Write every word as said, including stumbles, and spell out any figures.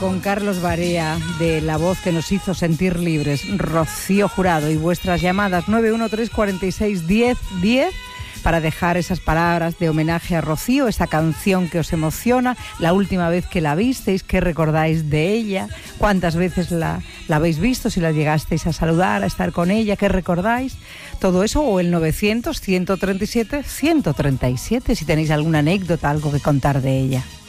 con Carlos Barea, de La Voz que nos hizo sentir libres, Rocío Jurado, y vuestras llamadas nueve uno tres cuatro seis diez diez para dejar esas palabras de homenaje a Rocío, esa canción que os emociona, la última vez que la visteis, qué recordáis de ella, cuántas veces la, la habéis visto, si la llegasteis a saludar, a estar con ella, qué recordáis, todo eso, o el novecientos, ciento treinta y siete, ciento treinta y siete, si tenéis alguna anécdota, algo que contar de ella.